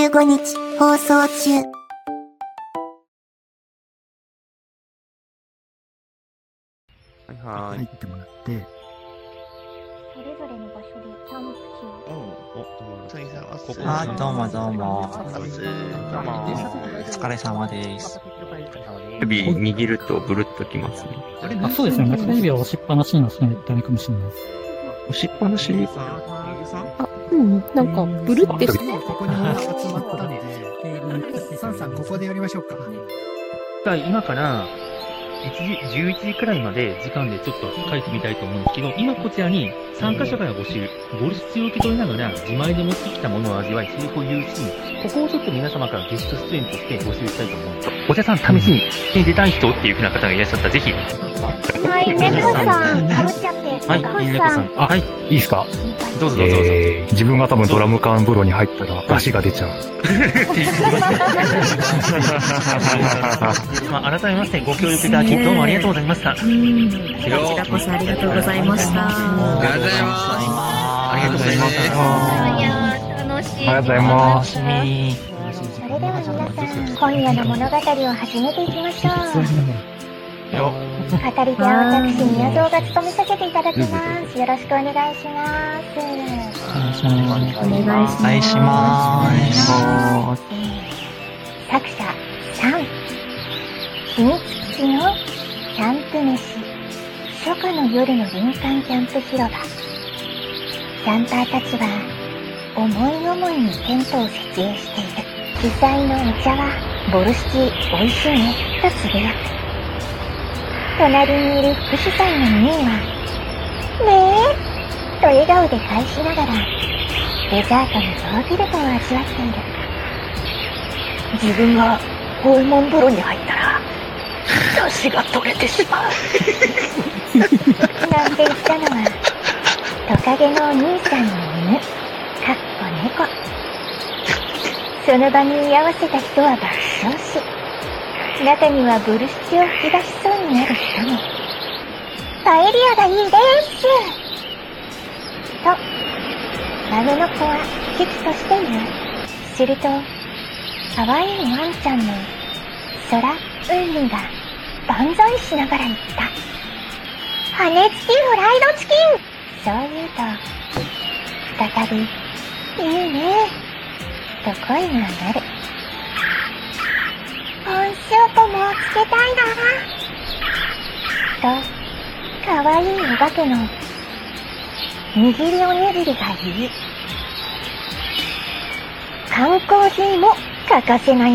15日放送中。 入ってもらって、 それぞれの場所でキャンプ地を。 あ、どうもどうも。 お疲れ様です。 指握るとブルッときますね。 あ、そうですね。中指は押しっぱなしにはしないとダメかもしれないです。 押しっぱなしあ、なんか、ブルってして。 ここに集まったんで、サンさんここでやりましょうか。 今から11時くらいまで時間でちょっと書いてみたいと思うんですけど、今こちらに参加者から募集、ボルシチを受け取りながら自前で持ってきたものを味わい、成功有し、ここをちょっと皆様からゲスト出演として募集したいと思うんです。お茶さん試しに出たい人っていう風な方がいらっしゃったらぜひ。 はい、猫さん、かぶっちゃって。 はい、猫さん。はい、いいですか？どうぞどうぞ。 自分が多分ドラム缶風呂に入ったら出汁が出ちゃう。 改めましてご協力いただきどうもありがとうございました。こちらこそありがとうございました。 ありがとうございます。 ありがとうございます。 いや楽しい。 ありがとうございます。 それでは皆さん、今夜の物語を始めていきましょう。語り手は私、宮蔵が務めさせていただきます。よろしくお願いします。 お願いします。 作者3、秘密基地のキャンプ飯、初夏の夜の林間キャンプ広場。キャンパーたちは思い思いにテントを設営している。主催のお茶はボルシチおいしいねとつぶやく。隣にいる副主催のミーはねえと笑顔で返しながらデザートのヨーグルトを味わっている。自分がホルモン風呂に入ったら出汁が取れてしまうなんて言ったのはトカゲのお兄さんの犬かっこ猫。その場に居合わせた人は爆笑し、中にはボルシチを吹き出しそうになる人も。パエリアがいいですと豆の子は危機としている。すると可愛いワンちゃんの空うんが万歳しながら言った。羽根付きフライドチキン。そう言うと再びいいねと声が上がる。温塩粉もつけたいなとかわいいお化けの握りおにぎりが言い、缶コーヒーも欠かせない